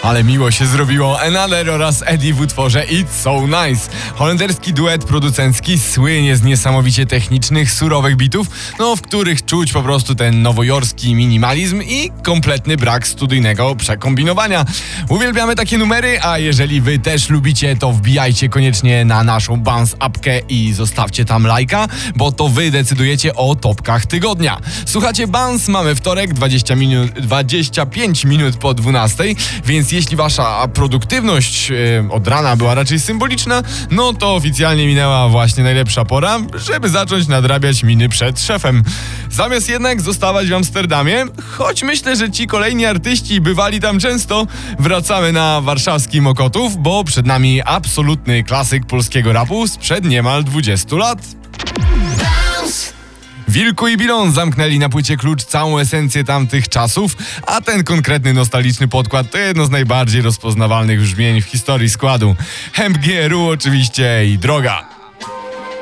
Ale miło się zrobiło. Another oraz Eddie w utworze It's So Nice. Holenderski duet producencki słynie z niesamowicie technicznych, surowych bitów, w których czuć po prostu ten nowojorski minimalizm i kompletny brak studyjnego przekombinowania. Uwielbiamy takie numery, a jeżeli wy też lubicie, to wbijajcie koniecznie na naszą Bounce apkę i zostawcie tam lajka, bo to wy decydujecie o topkach tygodnia. Słuchacie Bounce, mamy wtorek, 25 minut po 12, więc jeśli wasza produktywność od rana była raczej symboliczna, to oficjalnie minęła właśnie najlepsza pora, żeby zacząć nadrabiać miny przed szefem. Zamiast jednak zostawać w Amsterdamie, choć myślę, że ci kolejni artyści bywali tam często, wracamy na warszawski Mokotów, bo przed nami absolutny klasyk polskiego rapu sprzed niemal 20 lat. Wilku i Bilon zamknęli na płycie Klucz całą esencję tamtych czasów, a ten konkretny nostalgiczny podkład to jedno z najbardziej rozpoznawalnych brzmień w historii składu. Hemp GRU oczywiście i Droga.